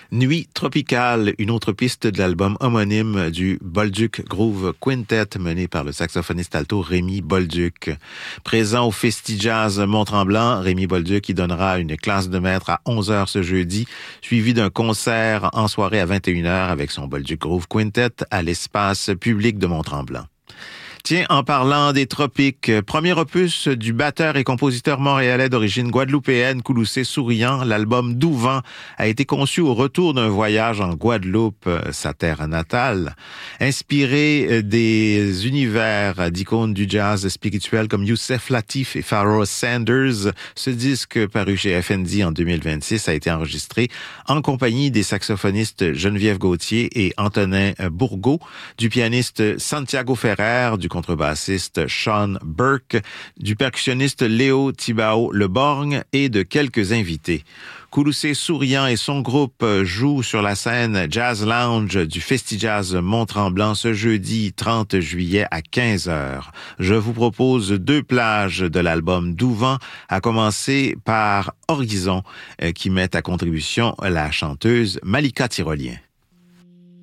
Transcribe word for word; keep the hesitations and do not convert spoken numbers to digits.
Nuit tropicale, une autre piste de l'album homonyme du Bolduc Groove Quintet mené par le saxophoniste alto Rémi Bolduc. Présent au Festi-Jazz Mont-Tremblant, Rémi Bolduc y donnera une classe de maître à onze heures ce jeudi, suivi d'un concert en soirée à vingt et une heures avec son Bolduc Groove Quintet à l'espace public de Mont-Tremblant. Tiens, en parlant des tropiques, premier opus du batteur et compositeur montréalais d'origine guadeloupéenne, Kouloussé Souriant, l'album Douvent a été conçu au retour d'un voyage en Guadeloupe, sa terre natale. Inspiré des univers d'icônes du jazz spirituel comme Youssef Latif et Pharoah Sanders, ce disque paru chez F N D en deux mille vingt-six a été enregistré en compagnie des saxophonistes Geneviève Gauthier et Antonin Bourgault, du pianiste Santiago Ferrer, du contrebassiste Sean Burke, du percussionniste Léo Thibao Leborgne et de quelques invités. Kouloussé Souriant et son groupe jouent sur la scène Jazz Lounge du Festi-Jazz Mont-Tremblant ce jeudi trente juillet à quinze heures. Je vous propose deux plages de l'album Douvent, à commencer par Horizon, qui met à contribution la chanteuse Malika Tyrolien.